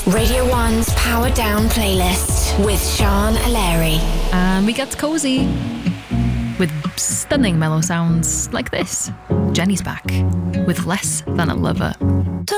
Radio 1's Power Down playlist with Sean Aleri. And we get cozy with stunning mellow sounds like this. Jenny's back with Less Than a Lover.